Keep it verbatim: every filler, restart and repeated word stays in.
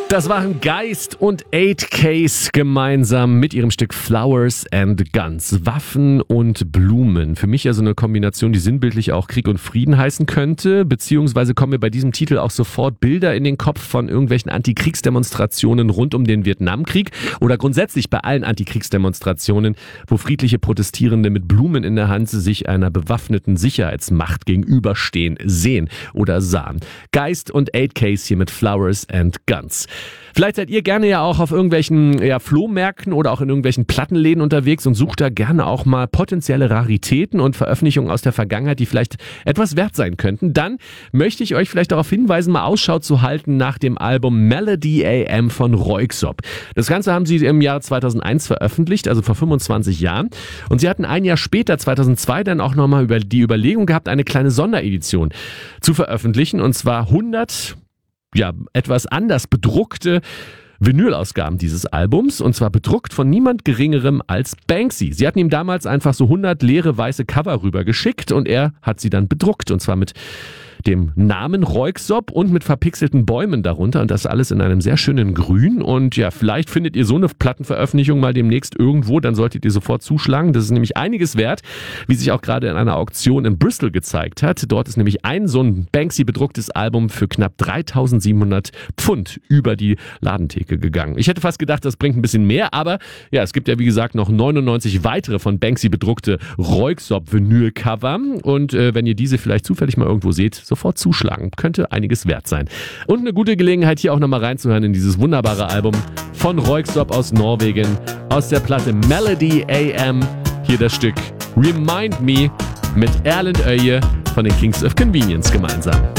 Das waren Geist und acht Case gemeinsam mit ihrem Stück Flowers and Guns. Waffen und Blumen. Für mich ja so eine Kombination, die sinnbildlich auch Krieg und Frieden heißen könnte. Beziehungsweise kommen mir bei diesem Titel auch sofort Bilder in den Kopf von irgendwelchen Antikriegsdemonstrationen rund um den Vietnamkrieg. Oder grundsätzlich bei allen Antikriegsdemonstrationen, wo friedliche Protestierende mit Blumen in der Hand sich einer bewaffneten Sicherheitsmacht gegenüberstehen, sehen oder sahen. Geist und acht Case hier mit Flowers and Guns. Vielleicht seid ihr gerne ja auch auf irgendwelchen ja, Flohmärkten oder auch in irgendwelchen Plattenläden unterwegs und sucht da gerne auch mal potenzielle Raritäten und Veröffentlichungen aus der Vergangenheit, die vielleicht etwas wert sein könnten. Dann möchte ich euch vielleicht darauf hinweisen, mal Ausschau zu halten nach dem Album Melody A M von Röyksopp. Das Ganze haben sie im Jahr zweitausendeins veröffentlicht, also vor fünfundzwanzig Jahren. Und sie hatten ein Jahr später, zweitausendzwei, dann auch nochmal über die Überlegung gehabt, eine kleine Sonderedition zu veröffentlichen. Und zwar hundert... ja, etwas anders bedruckte Vinylausgaben dieses Albums, und zwar bedruckt von niemand Geringerem als Banksy. Sie hatten ihm damals einfach so hundert leere weiße Cover rübergeschickt und er hat sie dann bedruckt, und zwar mit dem Namen Röyksopp und mit verpixelten Bäumen darunter, und das alles in einem sehr schönen Grün. Und ja, vielleicht findet ihr so eine Plattenveröffentlichung mal demnächst irgendwo, dann solltet ihr sofort zuschlagen. Das ist nämlich einiges wert, wie sich auch gerade in einer Auktion in Bristol gezeigt hat. Dort ist nämlich ein so ein Banksy bedrucktes Album für knapp dreitausendsiebenhundert Pfund über die Ladentheke gegangen. Ich hätte fast gedacht, das bringt ein bisschen mehr, aber ja, es gibt ja wie gesagt noch neunundneunzig weitere von Banksy bedruckte Röyksopp-Vinyl-Cover, und äh, wenn ihr diese vielleicht zufällig mal irgendwo seht, sofort zuschlagen. Könnte einiges wert sein. Und eine gute Gelegenheit, hier auch nochmal reinzuhören in dieses wunderbare Album von Röyksopp aus Norwegen, aus der Platte Melody A M. Hier das Stück Remind Me mit Erlend Øye von den Kings of Convenience gemeinsam.